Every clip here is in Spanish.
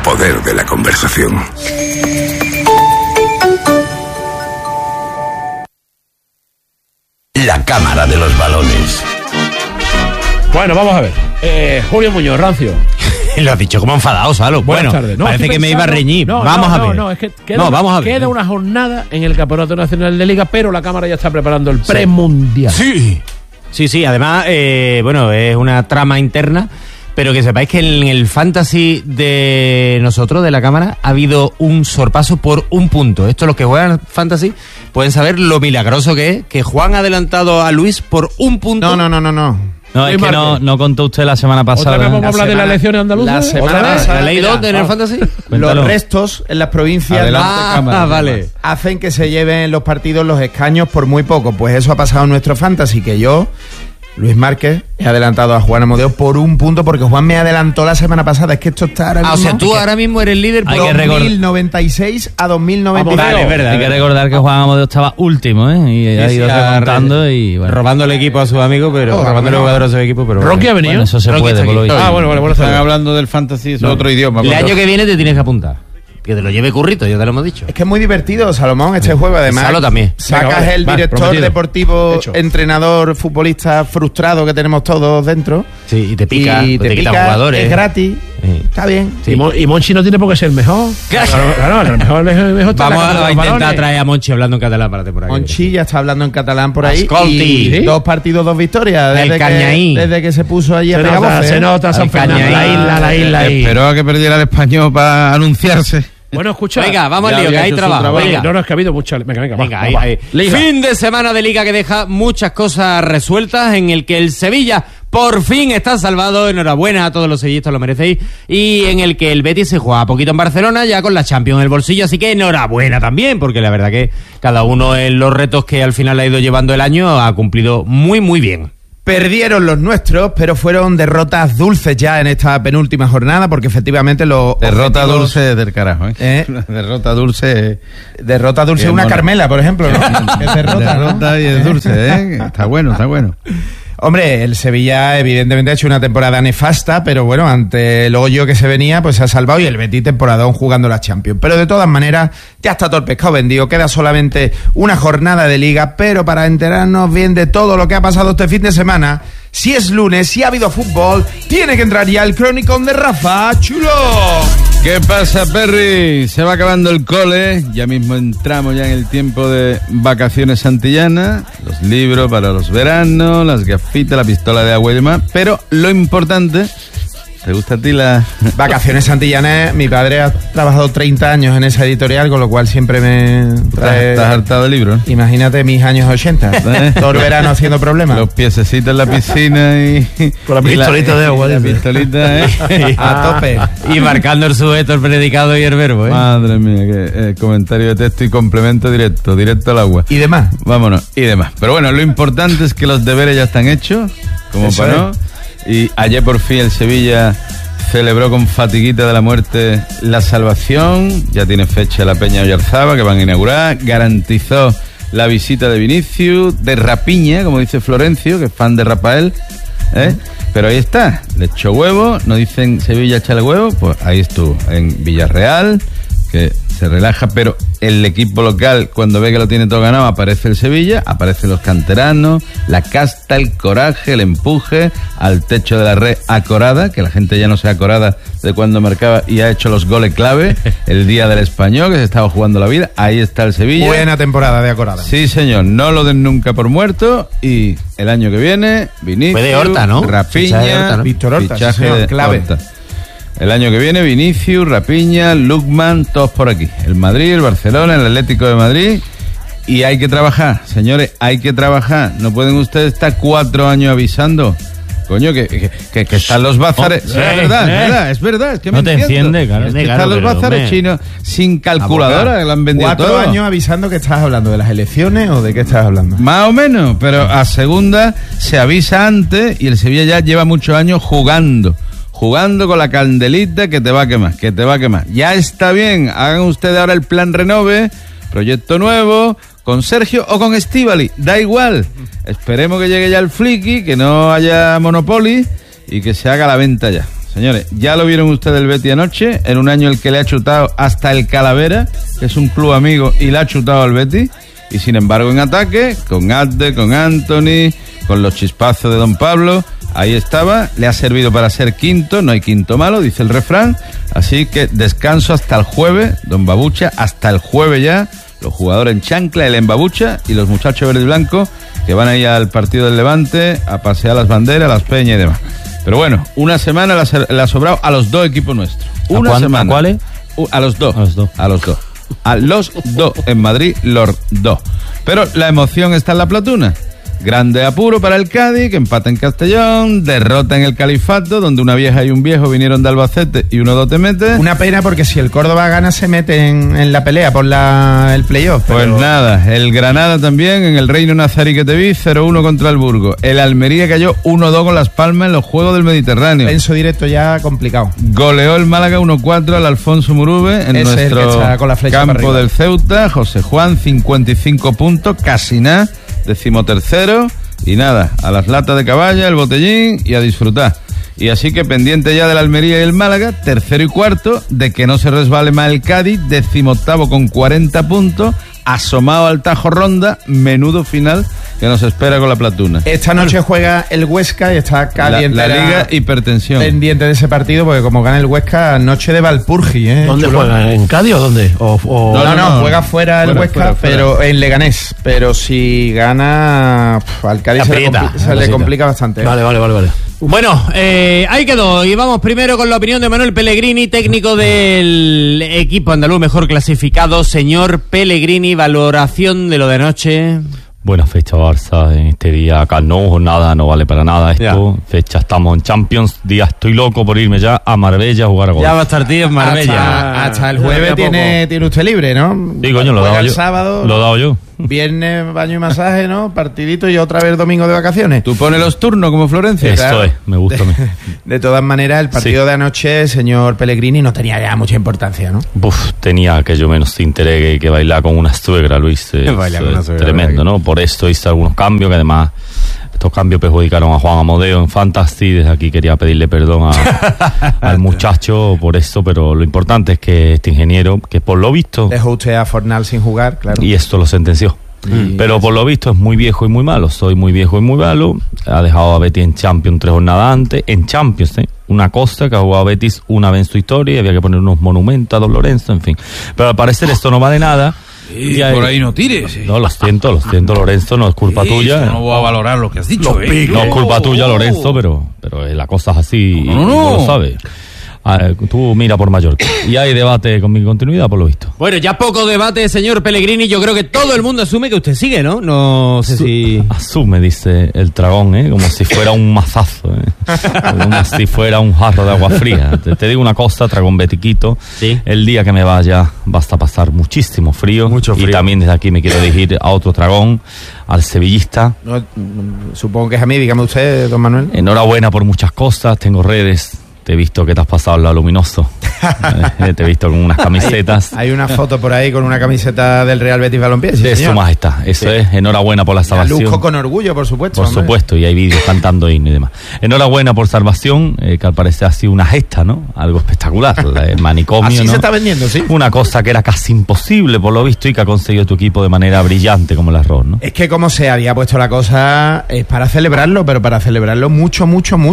poder de la conversación. La cámara de los balones. Bueno, vamos a ver. Julio Muñoz, rancio. Lo has dicho como enfadado, Salo. Buenas tardes. No, parece que me iba a reñir. Vamos a ver. No, es que queda una jornada en el Campeonato Nacional de Liga, pero la Cámara ya está preparando el premundial. Sí. Además, es una trama interna, pero que sepáis que en el fantasy de nosotros, de la Cámara, ha habido un sorpaso por un punto. Esto los que juegan fantasy pueden saber lo milagroso que es, que Juan ha adelantado a Luis por un punto. No, es que no contó usted la semana pasada. ¿Otra vez vamos a hablar de las elecciones andaluzas? La semana pasada. ¿La ley dónde en el fantasy? Los restos en las provincias vale. hacen que se lleven los partidos los escaños por muy poco. Pues eso ha pasado en nuestro fantasy, que yo, Luis Márquez, he adelantado a Juan Amodeo por un punto, porque Juan me adelantó la semana pasada. Es que esto está ahora mismo... O sea, tú ahora mismo eres líder por 2096 a 2096. Vale, es verdad. Hay que recordar que Juan Amodeo estaba último, y ha ido remontando y... Bueno. Robando el equipo a sus amigos, pero... robando el jugador a su equipo, pero... ¿Rocky ha venido? Bueno, eso se puede, por lo visto. Bueno. Están hablando del fantasy, es otro idioma. El año que viene te tienes que apuntar. Que te lo lleve Currito, ya te lo hemos dicho. Es que es muy divertido, Salomón, este juego. Además, Salo también. Sacas el director deportivo, entrenador, futbolista frustrado que tenemos todos dentro. Sí, y te pica, te quita jugadores. Es gratis, está bien. Sí. Y Monchi no tiene por qué ser el mejor. Claro, el mejor Vamos a intentar traer a Monchi hablando en catalán para temporada. Monchi ya está hablando en catalán por ahí. Escolti. Y 2 partidos, 2 victorias. Desde que se puso allí a pegar voces. Se nota San Fernando, la isla. Esperó a que perdiera el Español para anunciarse. Bueno, escucha. Venga, vamos al lío, que hay trabajo. No, es que ha habido mucha... Venga, ahí. Fin de semana de Liga que deja muchas cosas resueltas, en el que el Sevilla por fin está salvado. Enhorabuena a todos los sevillistas, lo merecéis. Y en el que el Betis se juega poquito en Barcelona, ya con la Champions en el bolsillo. Así que enhorabuena también, porque la verdad que cada uno en los retos que al final ha ido llevando el año ha cumplido muy, muy bien. Perdieron los nuestros, pero fueron derrotas dulces ya en esta penúltima jornada, porque efectivamente los... Derrota dulce del carajo, Derrota dulce... Derrota dulce una mona. Carmela, por ejemplo, ¿no? Es derrota y es dulce, Está bueno. Hombre, el Sevilla evidentemente ha hecho una temporada nefasta, pero bueno, ante el hoyo que se venía, pues se ha salvado, y el Betis temporadón jugando la Champions. Pero de todas maneras, ya está todo el pescado vendido, queda solamente una jornada de Liga, pero para enterarnos bien de todo lo que ha pasado este fin de semana, si es lunes, si ha habido fútbol, tiene que entrar ya el cronicón de Rafa Chulo. ¿Qué pasa, Perry? Se va acabando el cole, ya mismo entramos ya en el tiempo de vacaciones santillanas, los libros para los veranos, las gafitas, la pistola de agua y demás, pero lo importante... ¿Te gusta a ti la...? Vacaciones santillanas, mi padre ha trabajado 30 años en esa editorial, con lo cual siempre me trae... ¿Estás hartado de libros? Imagínate mis años 80, todo el verano haciendo problemas. Los piececitos en la piscina y... Con la pistolita de agua. La pistolita, a tope. Y marcando el sujeto, el predicado y el verbo, Madre mía, que comentario de texto y complemento directo al agua. Y demás. Vámonos, y demás. Pero bueno, lo importante es que los deberes ya están hechos, como eso para no... Y ayer por fin el Sevilla celebró con fatiguita de la muerte la salvación. Ya tiene fecha la Peña Oyarzaba, que van a inaugurar. Garantizó la visita de Vinicius, de Rapiña, como dice Florencio, que es fan de Rafael, Pero ahí está, le echó huevo. No dicen Sevilla echale huevo, pues ahí estuvo, en Villarreal, que se relaja, pero el equipo local, cuando ve que lo tiene todo ganado, aparece el Sevilla, aparecen los canteranos, la casta, el coraje, el empuje al techo de la red acorada, que la gente ya no se acorada de cuando marcaba y ha hecho los goles clave, el día del Español, que se estaba jugando la vida. Ahí está el Sevilla. Buena temporada de acorada. Sí, señor, no lo den nunca por muerto. Y el año que viene, Vinicius, fue de Horta, ¿no? Rapiña, ¿no? Víctor Horta, fichaje sí, de clave. Horta. El año que viene, Vinicius, Rapiña, Lukman, todos por aquí. El Madrid, el Barcelona, el Atlético de Madrid. Y hay que trabajar, señores, hay que trabajar. No pueden ustedes estar 4 años avisando. Coño, que están los bazares. Es verdad. Es que no te entiende, claro. Es que están los bazares chinos sin calculadora, que lo han vendido 4 todo. años avisando. que estás hablando, ¿de las elecciones o de qué estás hablando? Más o menos, pero a segunda se avisa antes y el Sevilla ya lleva muchos años jugando con la candelita que te va a quemar. Ya está bien, hagan ustedes ahora el plan Renove, proyecto nuevo, con Sergio o con Estíbali, da igual. Esperemos que llegue ya el Flicky, que no haya Monopoly y que se haga la venta ya. Señores, ya lo vieron ustedes el Betis anoche, en un año el que le ha chutado hasta el Calavera, que es un club amigo, y le ha chutado al Betis. Y sin embargo en ataque, con Adde, con Anthony, con los chispazos de Don Pablo, ahí estaba, le ha servido para ser quinto, no hay quinto malo, dice el refrán, así que descanso hasta el jueves, Don Babucha, hasta el jueves ya, los jugadores en chancla, el en Babucha y los muchachos verde y blanco que van a ir al partido del Levante a pasear las banderas, las peñas y demás. Pero bueno, una semana le ha sobrado a los dos equipos nuestros. Una semana. ¿A cuáles? A los dos. A los dos. A los dos. A los dos. En Madrid, los dos. Pero la emoción está en la platuna. Grande apuro para el Cádiz, que empata en Castellón, derrota en el Califato, donde una vieja y un viejo vinieron de Albacete y uno te mete. Una pena porque si el Córdoba gana se mete en la pelea por el playoff. Pues nada, el Granada también en el Reino Nazarí que te vi, 0-1 contra el Burgos. El Almería cayó 1-2 con Las Palmas en los Juegos del Mediterráneo. Penso directo ya complicado. Goleó el Málaga 1-4 al Alfonso Murube en nuestro con la campo del Ceuta. José Juan, 55 puntos, casi nada. 13º, y nada, a las latas de caballa, el botellín y a disfrutar. Y así que pendiente ya del Almería y el Málaga, 3º y 4º, de que no se resbale más el Cádiz, 18º con 40 puntos, asomado al Tajo Ronda, menudo final que nos espera con la platuna. Esta noche juega el Huesca y está caliente la Liga Hipertensión. Pendiente de ese partido porque como gana el Huesca, noche de Valpurgi. ¿Dónde juega? ¿En Cádiz o dónde? No, juega fuera el Huesca, pero en Leganés. Pero si gana, al Cádiz se le complica bastante. Vale. Bueno, ahí quedó. Y vamos primero con la opinión de Manuel Pellegrini, técnico del equipo andaluz mejor clasificado. Señor Pellegrini, valoración de lo de anoche. Buena fecha Barça en este día. Acá no, jornada no vale para nada esto. Ya. Fecha, estamos en Champions. Día estoy loco por irme ya a Marbella a jugar a golf. Ya va a estar tío en Marbella. Hasta el jueves tiene usted libre, ¿no? Sí, coño, lo he dado yo. Sábado, lo he dado yo. Viernes, baño y masaje, ¿no? Partidito y otra vez domingo de vacaciones. ¿Tú pones los turnos como Florencia? Esto Claro. es, me gusta a mí. De todas maneras, el partido de anoche, señor Pellegrini, no tenía ya mucha importancia, ¿no? Tenía que yo menos interés que bailar con una suegra, Luis. Bailar con una suegra, tremendo, ¿no? Por esto hice algunos cambios que además estos cambios perjudicaron a Juan Amodeo en Fantasy. Desde aquí quería pedirle perdón al muchacho por esto, pero lo importante es que este ingeniero, que por lo visto... Dejó usted a Fornal sin jugar, claro. Y esto lo sentenció. Pero por lo visto es muy viejo y muy malo. Soy muy viejo y muy malo. Ha dejado a Betis en Champions 3 jornadas antes. En Champions, una cosa que ha jugado Betis una vez en su historia y había que poner unos monumentos a Don Lorenzo, en fin. Pero al parecer esto no vale nada. Y por ahí no tires. No, lo siento, Lorenzo, no es culpa tuya. No voy a valorar lo que has dicho. No es culpa tuya, Lorenzo, pero la cosa es así. No. No lo sabes. Tú mira por Mallorca. Y hay debate con mi continuidad, por lo visto. Bueno, ya poco debate, señor Pellegrini. Yo creo que todo el mundo asume que usted sigue, ¿no? No sé si... Asume, dice el dragón, como si fuera un mazazo, como si fuera un jarro de agua fría. Te digo una cosa, dragón betiquito. ¿Sí? El día que me vaya basta pasar muchísimo frío. Mucho frío. Y también desde aquí me quiero dirigir a otro dragón, al sevillista. No, supongo que es a mí, dígame usted, don Manuel. Enhorabuena por muchas cosas, tengo redes. Te he visto que te has pasado al lado luminoso. Te he visto con unas camisetas. Hay una foto por ahí con una camiseta del Real Betis Balompié. Sí, de señor. Su Majestad. Eso es. Enhorabuena por la salvación. Luzco con orgullo, por supuesto. Por hombre. supuesto, y hay vídeos cantando himno y demás. Enhorabuena por salvación, que al parecer ha sido una gesta, ¿no? Algo espectacular. El manicomio, Así ¿no? se está vendiendo, sí. Una cosa que era casi imposible, por lo visto, y que ha conseguido tu equipo de manera brillante, como el arroz, ¿no? Es que como se había puesto la cosa, es para celebrarlo, pero para celebrarlo mucho,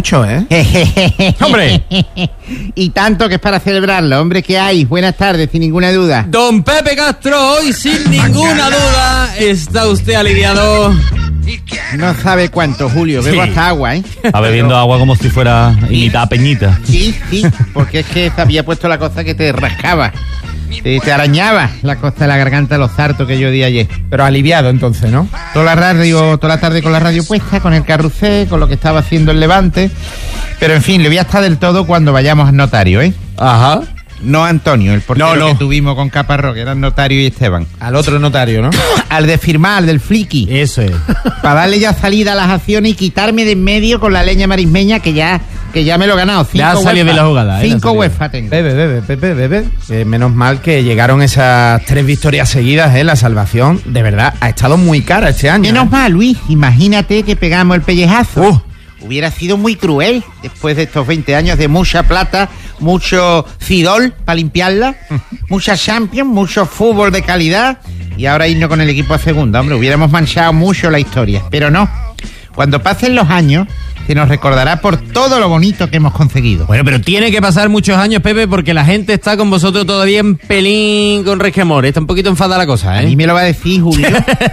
¿eh? ¡Hombre! Y tanto que es para celebrarlo, hombre, ¿qué hay? Buenas tardes, sin ninguna duda. Don Pepe Castro, hoy sin ninguna duda está usted aliviado. No sabe cuánto, Julio, bebo Sí. hasta agua, ¿eh? Está bebiendo agua como si fuera imitada a Peñita. Sí, porque es que se había puesto la cosa que te rascaba, te arañaba la costa de la garganta, los hartos que yo di ayer. Pero aliviado entonces, ¿no? Toda la tarde con la radio puesta, con el carrusel, con lo que estaba haciendo el Levante. Pero en fin, le voy a estar del todo cuando vayamos al notario, ¿eh? Ajá. No a Antonio, el portero No. que tuvimos con Caparrós, que eran Notario y Esteban. Al otro notario, ¿no? Al de firmar, al del Flicky. Eso es. Para darle ya salida a las acciones y quitarme de en medio con la leña marismeña que ya me lo he ganado. Ya ha salido de la jugada, 5 UEFA tengo. Bebe. Menos mal que llegaron esas 3 victorias seguidas, La salvación, de verdad, ha estado muy cara este año. Menos mal, Luis. Imagínate que pegamos el pellejazo. hubiera sido muy cruel después de estos 20 años de mucha plata, mucho Cidol para limpiarla, mucha Champions, mucho fútbol de calidad y ahora irnos con el equipo a segunda. Hombre, hubiéramos manchado mucho la historia, pero no. Cuando pasen los años, se nos recordará por todo lo bonito que hemos conseguido. Bueno, pero tiene que pasar muchos años, Pepe, porque la gente está con vosotros todavía en pelín con resquemor. Está un poquito enfadada la cosa, ¿eh? A mí me lo va a decir, Julio.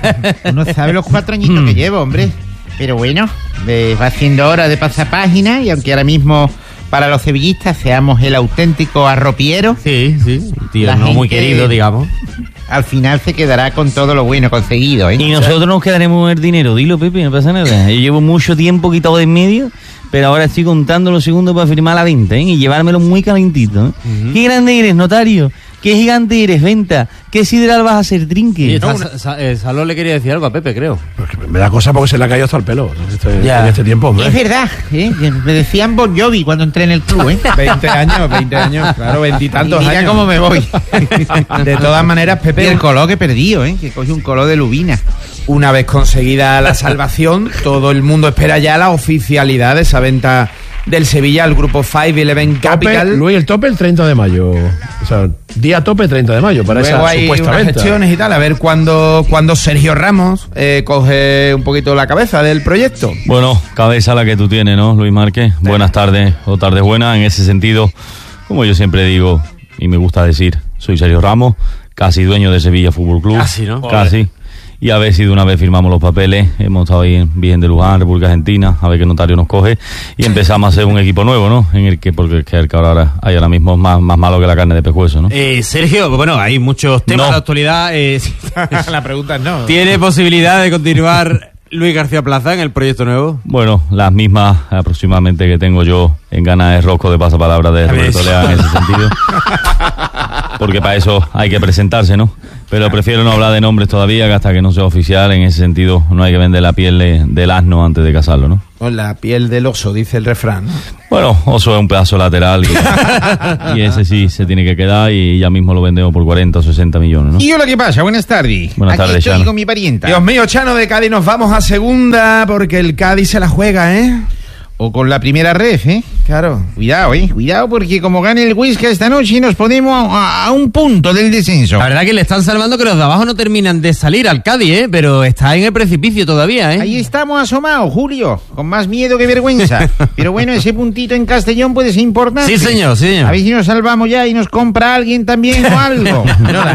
Uno sabe los 4 añitos que llevo, hombre. Pero bueno, va siendo hora de pasar página y aunque ahora mismo para los sevillistas seamos el auténtico arropiero. Sí, tío, La no muy gente- querido, digamos. Al final se quedará con todo lo bueno conseguido, ¿eh? Y nosotros nos quedaremos con el dinero. Dilo, Pepe, no pasa nada. Yo llevo mucho tiempo quitado de en medio, pero ahora estoy contando los segundos para firmar la venta, ¿eh? Y llevármelo muy calentito, ¿eh? Qué grande eres, notario. Qué gigante eres, venta. Qué sidral vas a ser, trinque. Salón le quería decir algo a Pepe, creo. Porque me da cosa porque se le ha caído hasta el pelo Ya. en este tiempo, hombre. Es verdad, ¿eh? Me decían Bon Jovi cuando entré en el club, ¿eh? 20 años, claro, 20 y tantos Mira años. cómo me voy. De todas maneras, Y el Pepe, color que he perdido, ¿eh? Que coge un color de lubina. una vez conseguida la salvación, todo el mundo espera ya la oficialidad de esa venta del Sevilla al grupo 5-11 Tope, Capital. Luis, el tope el 30 de mayo. O sea, día tope 30 de mayo para Luego esa hay supuesta unas venta. gestiones y tal, a ver cuándo Sergio Ramos coge un poquito la cabeza del proyecto. Bueno, cabeza la que tú tienes, ¿no, Luis Márquez? Buenas tardes o tardes buenas. En ese sentido, como yo siempre digo, y me gusta decir, soy Sergio Ramos, casi dueño de Sevilla Fútbol Club. Casi, ¿no? Casi. Y a ver si de una vez firmamos los papeles. Hemos estado ahí en Virgen de Luján, República Argentina, a ver qué notario nos coge. Y empezamos a hacer un equipo nuevo, ¿no? En el que, porque es que el que ahora hay ahora mismo es más malo que la carne de pescuezo, ¿no? Sergio, bueno, hay muchos temas No. de actualidad. La pregunta es no. ¿Tiene posibilidad de continuar Luis García Plaza en el proyecto nuevo? Bueno, las mismas aproximadamente que tengo yo en ganas de rosco de pasapalabra de Roberto Leal en ese sentido. Porque para eso hay que presentarse, ¿no? Pero prefiero no hablar de nombres todavía, que hasta que no sea oficial. En ese sentido, no hay que vender la piel del asno antes de casarlo, ¿no? Con la piel del oso, dice el refrán, ¿no? Bueno, oso es un pedazo lateral y ese sí se tiene que quedar y ya mismo lo vendemos por 40 o 60 millones, ¿no? ¿Y hola, qué pasa? Buenas tardes. Buenas Aquí tardes, estoy Chano. con mi parienta. Dios mío, Chano, de Cádiz nos vamos a segunda porque el Cádiz se la juega, ¿eh? O con la primera ref, ¿eh? Claro. Cuidado, cuidado, porque como gane el Huesca esta noche nos ponemos a un punto del descenso. La verdad que le están salvando que los de abajo no terminan de salir al Cádiz, pero está en el precipicio todavía, Ahí estamos asomados, Julio, con más miedo que vergüenza. Pero bueno, ese puntito en Castellón puede ser importante. Sí, señor, sí, señor. A ver si nos salvamos ya y nos compra alguien también o algo.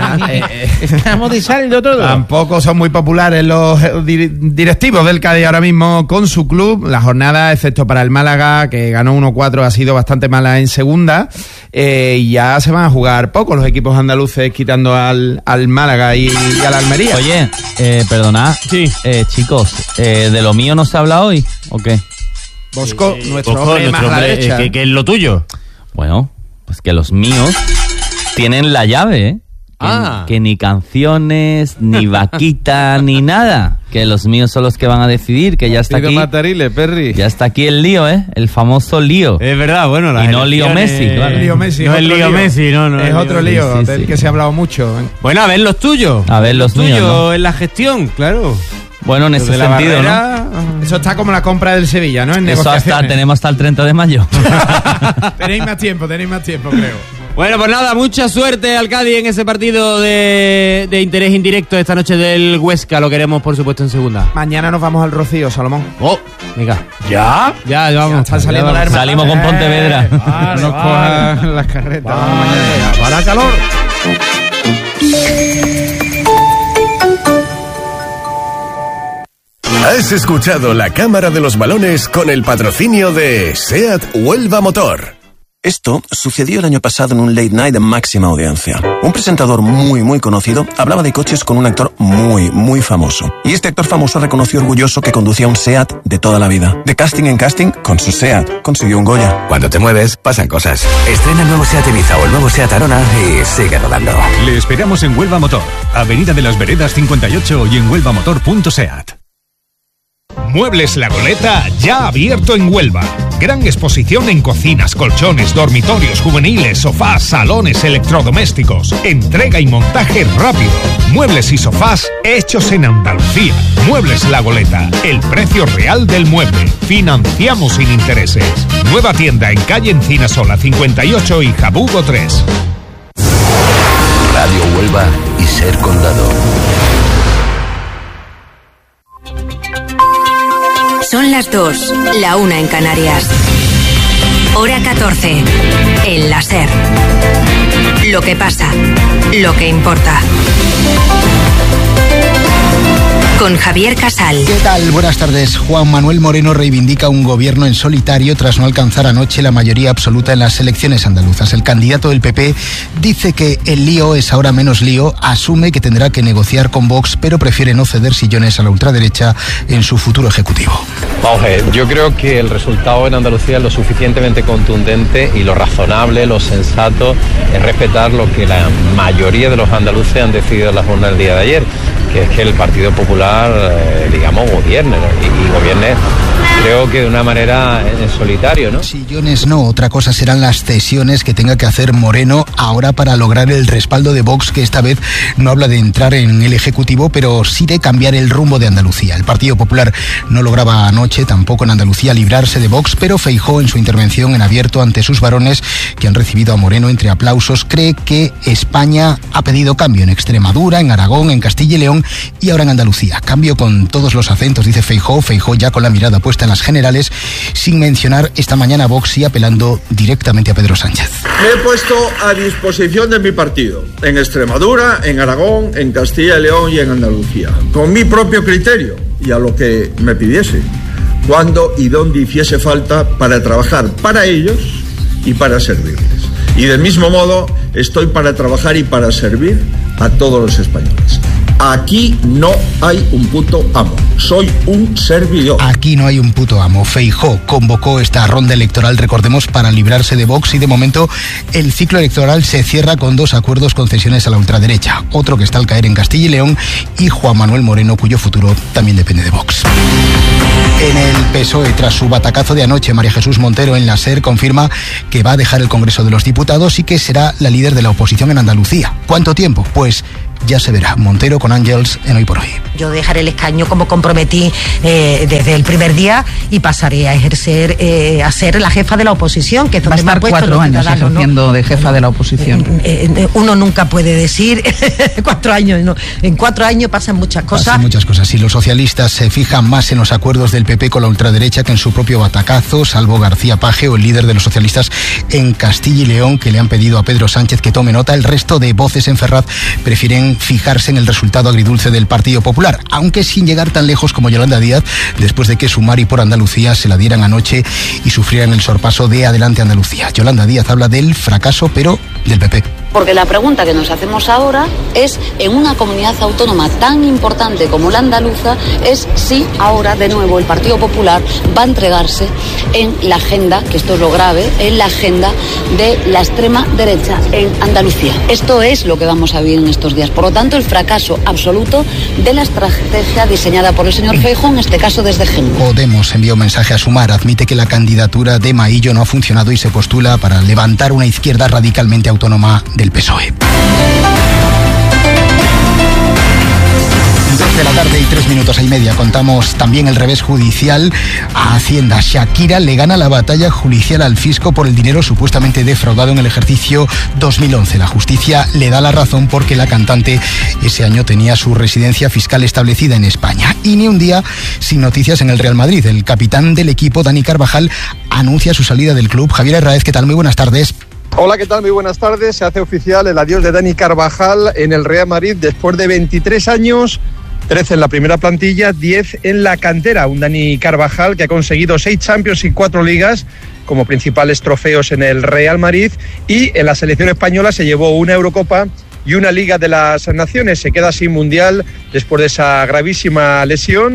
Estamos de saldo todo. Tampoco son muy populares los directivos del Cádiz ahora mismo con su club. La jornada, excepto para el Málaga, que ganó 1-4, ha sido bastante mala en segunda. Y ya se van a jugar poco los equipos andaluces, quitando al Málaga y a la Almería. Oye, perdonad. Sí. Chicos, ¿de lo mío no se habla hoy o qué? Bosco, nuestro Cojo, hombre más nuestro a la hombre, derecha. que es lo tuyo. Bueno, pues que los míos tienen la llave, ¿eh? Que ni canciones, ni vaquita, ni nada. Que los míos son los que van a decidir, que ya está Pido aquí. Matarile, Perry. Ya está aquí el lío, ¿eh? El famoso lío. Es verdad, bueno. Y no lío Messi, claro. Lío Messi, No es es otro lío Messi, no. Es otro Messi. lío Sí, del sí. que se ha hablado mucho. Bueno, a ver los tuyos. A ver los míos, ¿no? en la gestión, claro. Bueno, en ese De la sentido, ¿no? Barrera, Eso está como la compra del Sevilla, ¿no? En Eso negociaciones. tenemos hasta el 30 de mayo. Tenéis más tiempo, creo. Bueno, pues nada, mucha suerte al Cádiz en ese partido de interés indirecto esta noche del Huesca. Lo queremos, por supuesto, en segunda. Mañana nos vamos al Rocío, Salomón. Oh, venga. ¿Ya? Ya vamos. están saliendo ya la vamos. hermana. Salimos con Pontevedra. Vale, Nos vale. cojan las carretas. Vamos mañana. Para calor. Has escuchado La Cámara de los Balones con el patrocinio de SEAT Huelva Motor. Esto sucedió el año pasado en un late night de máxima audiencia. Un presentador muy conocido hablaba de coches con un actor muy famoso. Y este actor famoso reconoció orgulloso que conducía un SEAT de toda la vida. De casting en casting, con su SEAT consiguió un Goya. Cuando te mueves, pasan cosas. Estrena el nuevo SEAT Ibiza o el nuevo SEAT Arona y sigue rodando. Le esperamos en Huelva Motor, Avenida de las Veredas 58 y en huelvamotor.seat. Muebles La Goleta, ya abierto en Huelva. Gran exposición en cocinas, colchones, dormitorios, juveniles, sofás, salones, electrodomésticos. Entrega y montaje rápido. Muebles y sofás hechos en Andalucía. Muebles La Goleta. El precio real del mueble. Financiamos sin intereses. Nueva tienda en calle Encinasola 58 y Jabugo 3. Radio Huelva y Ser Condado. Son las 2, la 1 en Canarias. Hora 14, en la Ser. Lo que pasa, lo que importa. Con Javier Casal. ¿Qué tal? Buenas tardes. Juan Manuel Moreno reivindica un gobierno en solitario tras no alcanzar anoche la mayoría absoluta en las elecciones andaluzas. El candidato del PP dice que el lío es ahora menos lío, asume que tendrá que negociar con Vox, pero prefiere no ceder sillones a la ultraderecha en su futuro ejecutivo. Vamos a ver, yo creo que el resultado en Andalucía es lo suficientemente contundente y lo razonable, lo sensato es respetar lo que la mayoría de los andaluces han decidido en la jornada del día de ayer, que es que el Partido Popular, digamos, gobierne, ¿no? Y gobierne, creo que de una manera en solitario, ¿no? Sillones no, otra cosa serán las cesiones que tenga que hacer Moreno ahora para lograr el respaldo de Vox, que esta vez no habla de entrar en el Ejecutivo, pero sí de cambiar el rumbo de Andalucía. El Partido Popular no lograba anoche, tampoco en Andalucía, librarse de Vox, pero Feijóo, en su intervención en abierto ante sus varones, que han recibido a Moreno entre aplausos, cree que España ha pedido cambio en Extremadura, en Aragón, en Castilla y León y ahora en Andalucía. Cambio con todos los acentos, dice Feijóo ya con la mirada puesta en las generales, sin mencionar esta mañana a Vox y apelando directamente a Pedro Sánchez. Me he puesto a disposición de mi partido, en Extremadura, en Aragón, en Castilla y León y en Andalucía, con mi propio criterio y a lo que me pidiese, cuando y donde hiciese falta para trabajar para ellos y para servirles. Y del mismo modo estoy para trabajar y para servir a todos los españoles. Aquí no hay un puto amo, soy un servidor. Aquí no hay un puto amo. Feijóo convocó esta ronda electoral, recordemos, para librarse de Vox, y de momento el ciclo electoral se cierra con 2 acuerdos concesiones a la ultraderecha, otro que está al caer en Castilla y León, y Juan Manuel Moreno, cuyo futuro también depende de Vox. En el PSOE, tras su batacazo de anoche, María Jesús Montero en la SER confirma que va a dejar el Congreso de los Diputados y que será la líder de la oposición en Andalucía. ¿Cuánto tiempo? Pues ya se verá. Montero con Ángels en Hoy por Hoy. Yo dejaré el escaño como comprometí desde el primer día y pasaré a ejercer, a ser la jefa de la oposición, que es donde va a estar 4 años ejerciendo, ¿no? De jefa de la oposición. Uno nunca puede decir 4 años, no. En 4 años pasan muchas cosas. Pasan muchas cosas. Y los socialistas se fijan más en los acuerdos del PP con la ultraderecha que en su propio batacazo, salvo García Paje, o el líder de los socialistas en Castilla y León, que le han pedido a Pedro Sánchez que tome nota. El resto de voces en Ferraz prefieren fijarse en el resultado agridulce del Partido Popular, aunque sin llegar tan lejos como Yolanda Díaz, después de que Sumar y Por Andalucía se la dieran anoche y sufrieran el sorpaso de Adelante Andalucía. Yolanda Díaz habla del fracaso, pero del PP. Porque la pregunta que nos hacemos ahora es, en una comunidad autónoma tan importante como la andaluza, es si ahora de nuevo el Partido Popular va a entregarse en la agenda, que esto es lo grave, en la agenda de la extrema derecha en Andalucía. Esto es lo que vamos a vivir en estos días. Por lo tanto, el fracaso absoluto de la estrategia diseñada por el señor Feijóo, en este caso desde Génova. Podemos envía un mensaje a Sumar, admite que la candidatura de Maillo no ha funcionado y se postula para levantar una izquierda radicalmente autónoma del PSOE. 2 de la tarde y 3 minutos y media. Contamos también el revés judicial a Hacienda. Shakira le gana la batalla judicial al fisco por el dinero supuestamente defraudado en el ejercicio 2011. La justicia le da la razón porque la cantante ese año tenía su residencia fiscal establecida en España. Y ni un día sin noticias en el Real Madrid. El capitán del equipo, Dani Carvajal, anuncia su salida del club. Javier Herráez, ¿qué tal? Muy buenas tardes. Hola, ¿qué tal? Muy buenas tardes. Se hace oficial el adiós de Dani Carvajal en el Real Madrid después de 23 años, 13 en la primera plantilla, 10 en la cantera. Un Dani Carvajal que ha conseguido 6 Champions y 4 ligas como principales trofeos en el Real Madrid, y en la selección española se llevó una Eurocopa y una Liga de las Naciones. Se queda sin Mundial después de esa gravísima lesión.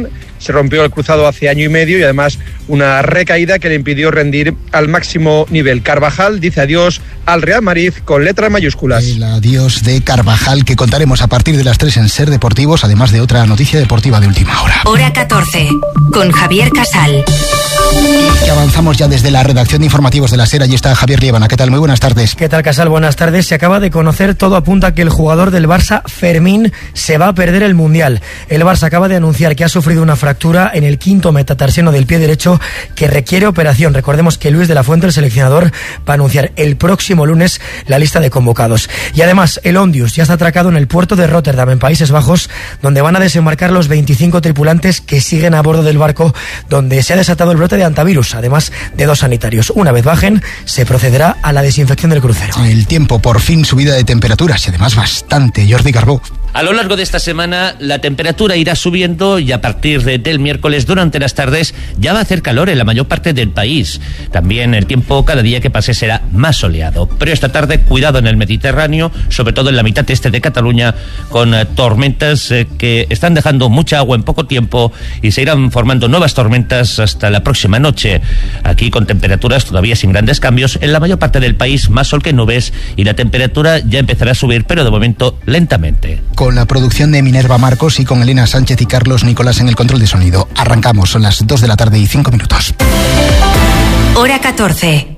se rompió el cruzado hace año y medio y además una recaída que le impidió rendir al máximo nivel. Carvajal dice adiós al Real Madrid con letras mayúsculas. El adiós de Carvajal, que contaremos a partir de las 3 en Ser Deportivos, además de otra noticia deportiva de última hora. Hora 14, con Javier Casal. Y avanzamos ya desde la redacción de informativos de la SER. Allí está Javier Liébana. ¿Qué tal? Muy buenas tardes. ¿Qué tal, Casal? Buenas tardes. Se acaba de conocer, todo apunta a que el jugador del Barça, Fermín, se va a perder el Mundial. El Barça acaba de anunciar que ha sufrido una fractura en el quinto metatarsiano del pie derecho que requiere operación. Recordemos que Luis de la Fuente, el seleccionador, va a anunciar el próximo lunes la lista de convocados. Y además, el Ondius ya está atracado en el puerto de Rotterdam, en Países Bajos, donde van a desembarcar los 25 tripulantes que siguen a bordo del barco, donde se ha desatado el brote de antivirus, además de 2 sanitarios. Una vez bajen, se procederá a la desinfección del crucero. El tiempo, por fin subida de temperaturas y además bastante. Jordi Carbó. A lo largo de esta semana la temperatura irá subiendo y a partir del miércoles durante las tardes ya va a hacer calor en la mayor parte del país. También el tiempo cada día que pase será más soleado. Pero esta tarde cuidado en el Mediterráneo, sobre todo en la mitad este de Cataluña, con tormentas que están dejando mucha agua en poco tiempo y se irán formando nuevas tormentas hasta la próxima noche. Aquí con temperaturas todavía sin grandes cambios. En la mayor parte del país más sol que nubes y la temperatura ya empezará a subir, pero de momento lentamente. Con la producción de Minerva Marcos y con Elena Sánchez y Carlos Nicolás en el control de sonido. Arrancamos, son las 2 de la tarde y 5 minutos. Hora 14.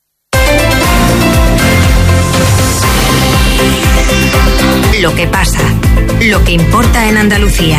Lo que pasa, lo que importa en Andalucía.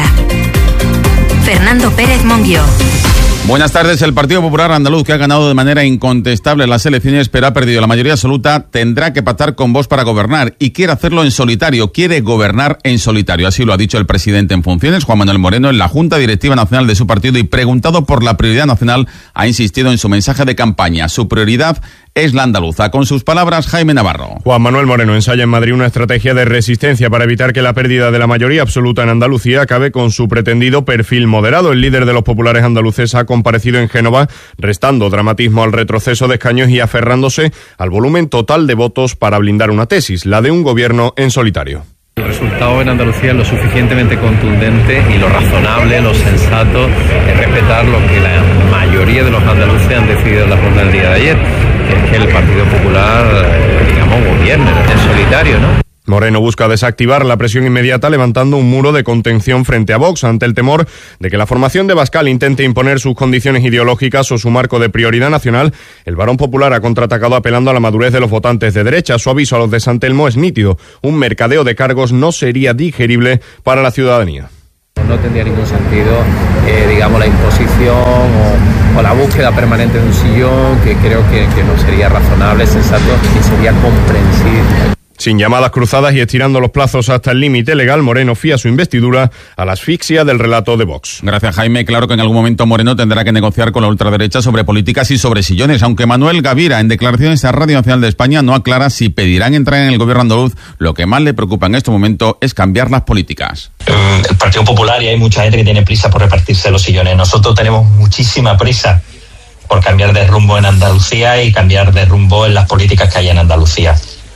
Fernando Pérez Monguió. Buenas tardes. El Partido Popular Andaluz, que ha ganado de manera incontestable las elecciones pero ha perdido la mayoría absoluta, tendrá que pactar con Vox para gobernar y quiere hacerlo en solitario, quiere gobernar en solitario. Así lo ha dicho el presidente en funciones, Juan Manuel Moreno, en la Junta Directiva Nacional de su partido y preguntado por la prioridad nacional ha insistido en su mensaje de campaña. Su prioridad es la andaluza. Con sus palabras, Jaime Navarro. Juan Manuel Moreno ensaya en Madrid una estrategia de resistencia para evitar que la pérdida de la mayoría absoluta en Andalucía acabe con su pretendido perfil moderado. El líder de los populares andaluces ha comparecido en Génova, restando dramatismo al retroceso de escaños y aferrándose al volumen total de votos para blindar una tesis, la de un gobierno en solitario. El resultado en Andalucía es lo suficientemente contundente y lo razonable, lo sensato es respetar lo que la mayoría de los andaluces han decidido en la jornada del día de ayer, que es que el Partido Popular, gobierne en solitario, ¿no? Moreno busca desactivar la presión inmediata levantando un muro de contención frente a Vox ante el temor de que la formación de Abascal intente imponer sus condiciones ideológicas o su marco de prioridad nacional. El Barón Popular ha contraatacado apelando a la madurez de los votantes de derecha. Su aviso a los de San Telmo es nítido. Un mercadeo de cargos no sería digerible para la ciudadanía. No tendría ningún sentido, la imposición o la búsqueda permanente de un sillón, que creo que no sería razonable, sensato y sería comprensible. Sin llamadas cruzadas y estirando los plazos hasta el límite legal, Moreno fía su investidura a la asfixia del relato de Vox. Gracias, Jaime. Claro que en algún momento Moreno tendrá que negociar con la ultraderecha sobre políticas y sobre sillones, aunque Manuel Gavira, en declaraciones a Radio Nacional de España, no aclara si pedirán entrar en el gobierno andaluz. Lo que más le preocupa en este momento es cambiar las políticas. El Partido Popular, y hay mucha gente que tiene prisa por repartirse los sillones. Nosotros tenemos muchísima prisa por cambiar de rumbo en Andalucía y cambiar de rumbo en las políticas que hay en Andalucía.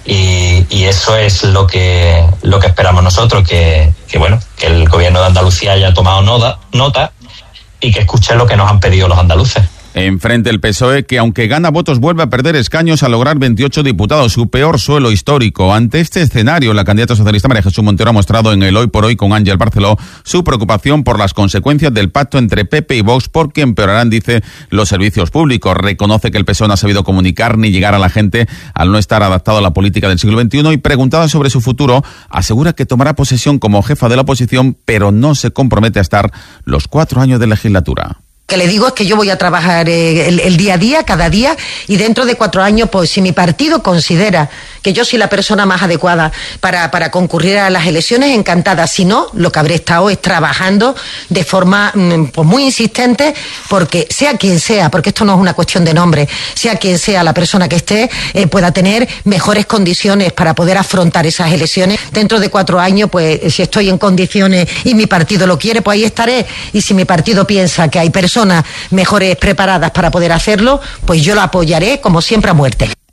Y eso es lo que esperamos nosotros, que el gobierno de Andalucía haya tomado nota y que escuche lo que nos han pedido los andaluces. Enfrente el PSOE, que aunque gana votos vuelve a perder escaños a lograr 28 diputados, su peor suelo histórico. Ante este escenario, la candidata socialista María Jesús Montero ha mostrado en el Hoy por Hoy con Ángel Barceló su preocupación por las consecuencias del pacto entre PP y Vox, porque empeorarán, dice, los servicios públicos. Reconoce que el PSOE no ha sabido comunicar ni llegar a la gente al no estar adaptado a la política del siglo XXI y, preguntada sobre su futuro, asegura que tomará posesión como jefa de la oposición, pero no se compromete a estar los 4 años de legislatura. Que le digo es que yo voy a trabajar el día a día, cada día, y dentro de 4 años, pues si mi partido considera que yo soy la persona más adecuada para concurrir a las elecciones, encantada. Si no, lo que habré estado es trabajando de forma pues muy insistente, porque sea quien sea, porque esto no es una cuestión de nombre, sea quien sea la persona que esté, pueda tener mejores condiciones para poder afrontar esas elecciones. Dentro de 4 años, pues si estoy en condiciones y mi partido lo quiere, pues ahí estaré. Y si mi partido piensa que hay personas mejores preparadas para poder hacerlo, pues yo lo apoyaré, como siempre, a muerte.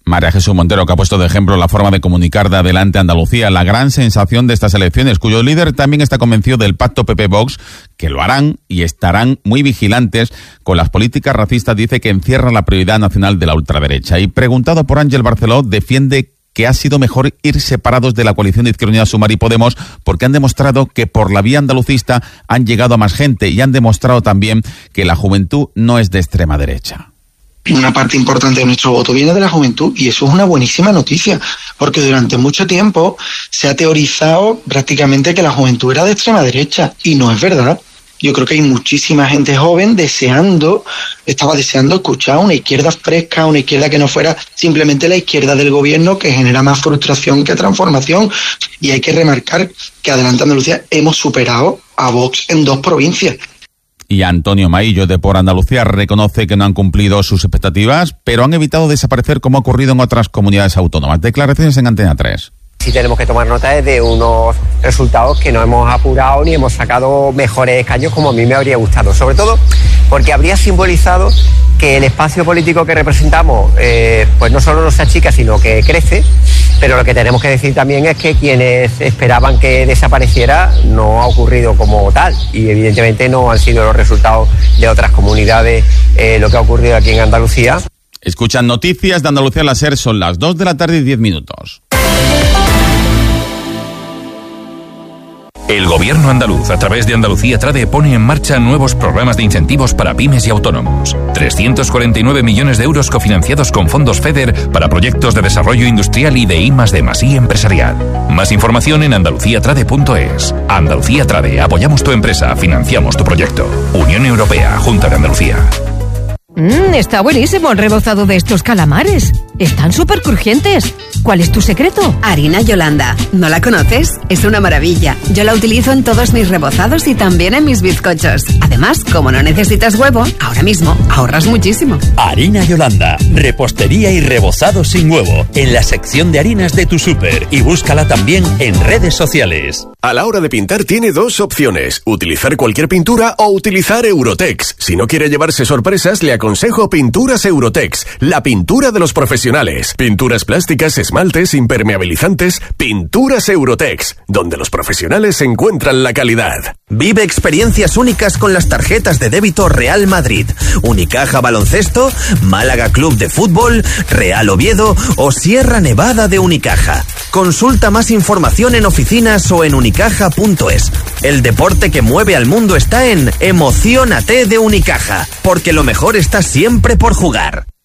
María Jesús Montero, que ha puesto de ejemplo la forma de comunicar de Adelante Andalucía, la gran sensación de estas elecciones, cuyo líder también está convencido del pacto PP-Vox, que lo harán y estarán muy vigilantes con las políticas racistas, dice que encierra la prioridad nacional de la ultraderecha. Y preguntado por Ángel Barceló, defiende que ha sido mejor ir separados de la coalición de Izquierda Unida, Sumar y Podemos, porque han demostrado que por la vía andalucista han llegado a más gente y han demostrado también que la juventud no es de extrema derecha. Una parte importante de nuestro voto viene de la juventud y eso es una buenísima noticia, porque durante mucho tiempo se ha teorizado prácticamente que la juventud era de extrema derecha y no es verdad. Yo creo que hay muchísima gente joven estaba deseando escuchar una izquierda fresca, una izquierda que no fuera simplemente la izquierda del gobierno, que genera más frustración que transformación. Y hay que remarcar que Adelante Andalucía hemos superado a Vox en 2 provincias. Y Antonio Maillo, de Por Andalucía, reconoce que no han cumplido sus expectativas, pero han evitado desaparecer como ha ocurrido en otras comunidades autónomas. Declaraciones en Antena 3. Sí tenemos que tomar nota de unos resultados que no hemos apurado ni hemos sacado mejores escaños como a mí me habría gustado. Sobre todo porque habría simbolizado que el espacio político que representamos pues no solo no se achica, sino que crece. Pero lo que tenemos que decir también es que quienes esperaban que desapareciera no ha ocurrido como tal y evidentemente no han sido los resultados de otras comunidades lo que ha ocurrido aquí en Andalucía. Escuchan Noticias de Andalucía la SER, son las 2 de la tarde y 10 minutos. El gobierno andaluz, a través de Andalucía Trade, pone en marcha nuevos programas de incentivos para pymes y autónomos. 349 millones de euros cofinanciados con fondos FEDER para proyectos de desarrollo industrial y de I+D+I empresarial. Más información en andaluciatrade.es. Andalucía Trade, apoyamos tu empresa, financiamos tu proyecto. Unión Europea, Junta de Andalucía. Está buenísimo el rebozado de estos calamares. Están súper crujientes. ¿Cuál es tu secreto? Harina Yolanda. ¿No la conoces? Es una maravilla. Yo la utilizo en todos mis rebozados y también en mis bizcochos. Además, como no necesitas huevo, ahora mismo ahorras muchísimo. Harina Yolanda. Repostería y rebozado sin huevo. En la sección de harinas de tu súper. Y búscala también en redes sociales. A la hora de pintar tiene 2 opciones. Utilizar cualquier pintura o utilizar Eurotex. Si no quiere llevarse sorpresas, le aconsejo Pinturas Eurotex. La pintura de los profesionales. Pinturas plásticas, esmaltes, impermeabilizantes. Pinturas Eurotex. Donde los profesionales encuentran la calidad. Vive experiencias únicas con las tarjetas de débito Real Madrid, Unicaja Baloncesto, Málaga Club de Fútbol, Real Oviedo o Sierra Nevada de Unicaja. Consulta más información en oficinas o en unicaja.es. El deporte que mueve al mundo está en Emociónate de Unicaja, porque lo mejor está siempre por jugar.